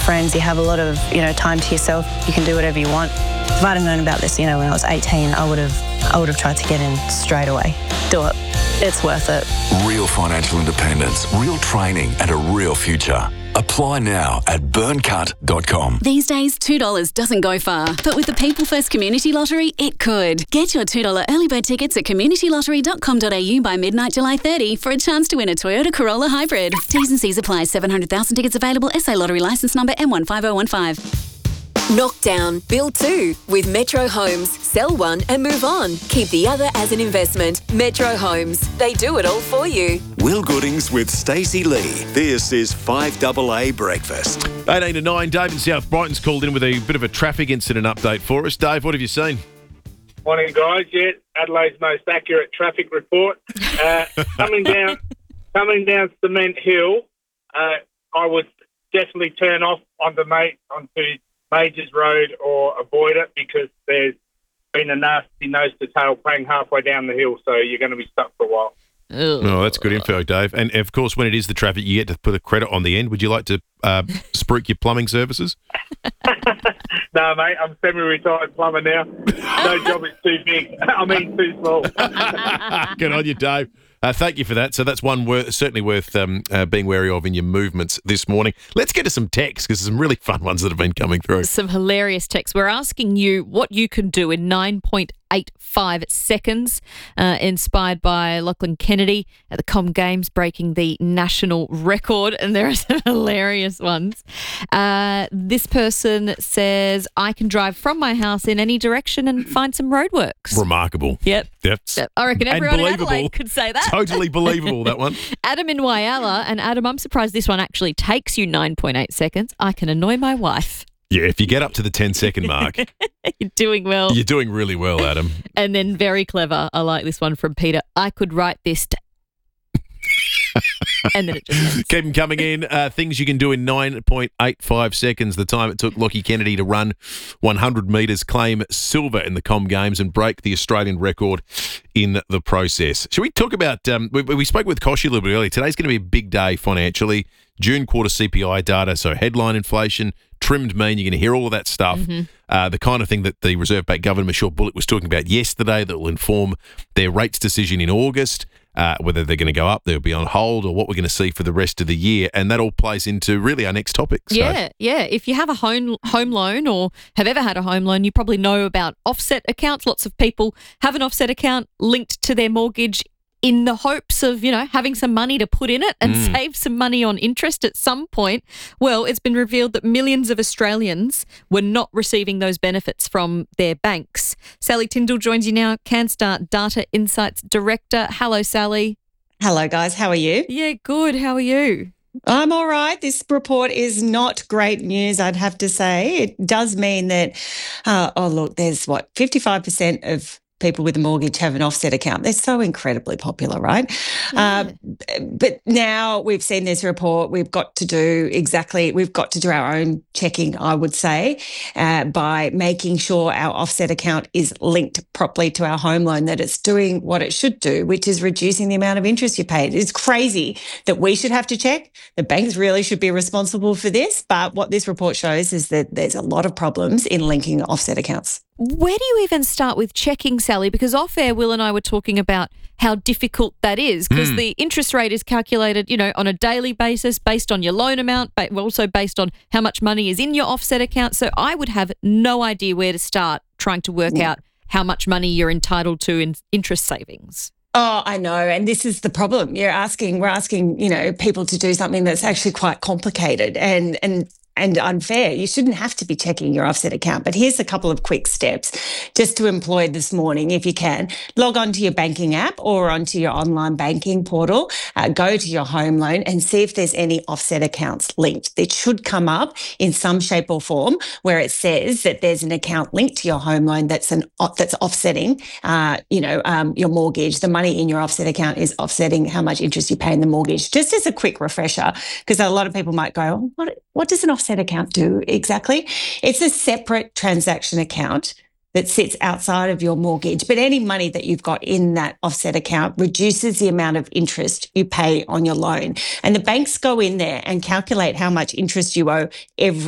friends, you have a lot of, time to yourself. You can do whatever you want. If I'd have known about this, when I was 18, I would have tried to get in straight away. Do it. It's worth it. Real financial independence, real training and a real future. Apply now at burncut.com. These days, $2 doesn't go far, but with the People First Community Lottery, it could. Get your $2 early bird tickets at communitylottery.com.au by midnight July 30 for a chance to win a Toyota Corolla Hybrid. T's and C's apply. 700,000 tickets available. SA Lottery licence number M15015. Knockdown, build 2 with Metro Homes. Sell one and move on. Keep the other as an investment. Metro Homes. They do it all for you. Will Goodings with Stacey Lee. This is 5AA Breakfast. 18 to 9, Dave in South Brighton's called in with a bit of a traffic incident update for us. Dave, what have you seen? Morning, guys. Yeah, Adelaide's most accurate traffic report. Coming down Cement Hill, I would definitely turn off onto Majors Road or avoid it because there's been a nasty nose-to-tail bang halfway down the hill, so you're going to be stuck for a while. Oh, that's good info, Dave. And, of course, when it is the traffic, you get to put a credit on the end. Would you like to spruik your plumbing services? No, mate, I'm semi-retired plumber now. No job is too big. Too small. Good on you, Dave. Thank you for that. So that's one certainly worth being wary of in your movements this morning. Let's get to some texts because there's some really fun ones that have been coming through. Some hilarious texts. We're asking you what you can do in 9.85 seconds, inspired by Lachlan Kennedy at the Com Games, breaking the national record. And there are some hilarious ones. This person says, I can drive from my house in any direction and find some roadworks. Remarkable. Yep. I reckon everyone in Adelaide could say that. Totally believable, that one. Adam in Whyalla, and Adam, I'm surprised this one actually takes you 9.8 seconds. I can annoy my wife. Yeah, if you get up to the 10-second mark. You're doing well. You're doing really well, Adam. And then very clever, I like this one from Peter. I could write this and then it just ends. Keep them coming in. Things you can do in 9.85 seconds, the time it took Lachie Kennedy to run 100 metres, claim silver in the Com Games and break the Australian record in the process. Shall we talk about, we spoke with Koshy a little bit earlier. Today's going to be a big day financially. June quarter CPI data, so headline inflation, trimmed mean, you're going to hear all of that stuff. Mm-hmm. The kind of thing that the Reserve Bank Governor, Michelle Bullock, was talking about yesterday that will inform their rates decision in August. Whether they're going to go up, they'll be on hold, or what we're going to see for the rest of the year. And that all plays into really our next topic. So. Yeah. If you have a home loan or have ever had a home loan, you probably know about offset accounts. Lots of people have an offset account linked to their mortgage in the hopes of, having some money to put in it and save some money on interest at some point. Well, it's been revealed that millions of Australians were not receiving those benefits from their banks. Sally Tyndall joins you now, CanStar Data Insights Director. Hello, Sally. Hello, guys. How are you? Yeah, good. How are you? I'm all right. This report is not great news, I'd have to say. It does mean that, there's 55% of people with a mortgage have an offset account. They're so incredibly popular, right? Yeah. But now we've seen this report, we've got to do our own checking, I would say, by making sure our offset account is linked properly to our home loan, that it's doing what it should do, which is reducing the amount of interest you pay. It's crazy that we should have to check. The banks really should be responsible for this. But what this report shows is that there's a lot of problems in linking offset accounts. Where do you even start with checking, Sally? Because off air, Will and I were talking about how difficult that is because the interest rate is calculated, on a daily basis based on your loan amount, but also based on how much money is in your offset account. So I would have no idea where to start trying to work out how much money you're entitled to in interest savings. Oh, I know. And this is the problem. We're asking, people to do something that's actually quite complicated and unfair. You shouldn't have to be checking your offset account. But here's a couple of quick steps just to employ this morning, if you can. Log onto your banking app or onto your online banking portal. Go to your home loan and see if there's any offset accounts linked. It should come up in some shape or form where it says that there's an account linked to your home loan that's offsetting, your mortgage. The money in your offset account is offsetting how much interest you pay in the mortgage. Just as a quick refresher, because a lot of people might go, what does an offset account do exactly? It's a separate transaction account that sits outside of your mortgage, but any money that you've got in that offset account reduces the amount of interest you pay on your loan. And the banks go in there and calculate how much interest you owe every